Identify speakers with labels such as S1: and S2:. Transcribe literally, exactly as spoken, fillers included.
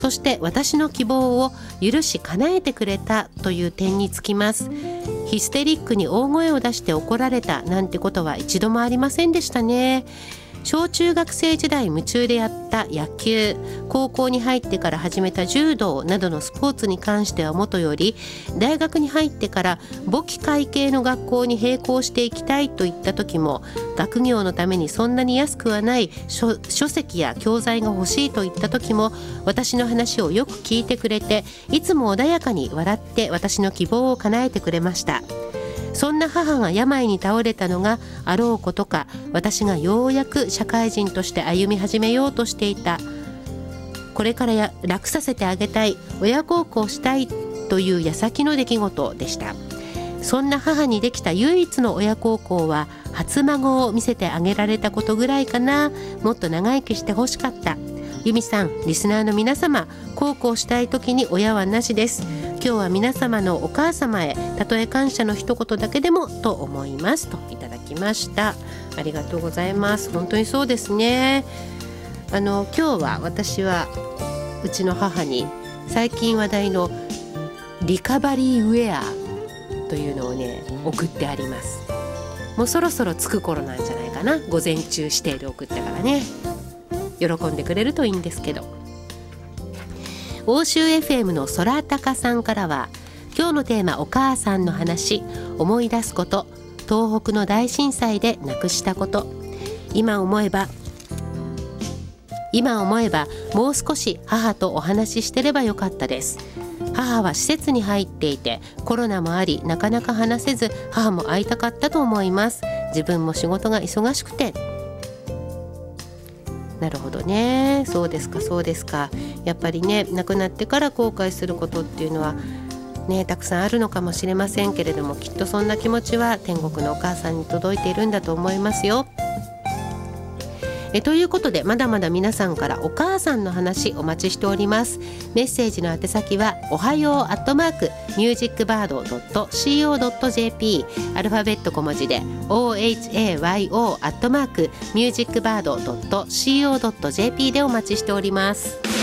S1: そして私の希望を許し叶えてくれたという点につきます。ヒステリックに大声を出して怒られたなんてことは一度もありませんでしたね。小中学生時代夢中でやった野球、高校に入ってから始めた柔道などのスポーツに関してはもとより、大学に入ってから簿記会計の学校に並行していきたいといった時も、学業のためにそんなに安くはない書、書籍や教材が欲しいといった時も、私の話をよく聞いてくれて、いつも穏やかに笑って私の希望を叶えてくれました。そんな母が病に倒れたのがあろうことか、私がようやく社会人として歩み始めようとしていた、これからや楽させてあげたい、親孝行したいという矢先の出来事でした。そんな母にできた唯一の親孝行は、初孫を見せてあげられたことぐらいかな。もっと長生きしてほしかった。由美さん、リスナーの皆様、孝行したい時に親はなしです。今日は皆様のお母様へ、たとえ感謝の一言だけでもと思いますといただきました。ありがとうございます。本当にそうですね。あの今日は私はうちの母に最近話題のリカバリーウェアというのをね送ってあります。もうそろそろ着く頃なんじゃないかな。午前中指定で送ったからね、喜んでくれるといいんですけど。欧州 エフエム の空高さんからは、今日のテーマお母さんの話、思い出すこと、東北の大震災で亡くしたこと、今思えば今思えばもう少し母とお話ししてればよかったです。母は施設に入っていて、コロナもありなかなか話せず、母も会いたかったと思います。自分も仕事が忙しくて。なるほどね。そうですかそうですか。やっぱりね、亡くなってから後悔することっていうのはね、たくさんあるのかもしれませんけれども、きっとそんな気持ちは天国のお母さんに届いているんだと思いますよ。えということで、まだまだ皆さんからお母さんの話お待ちしております。メッセージの宛先はおはようアットマークミュージックバードドットシーオードットジェーピー、 アルファベット小文字で オーエイチエーワイオー アットマークミュージックバードドットシーオードットジェーピー でお待ちしております。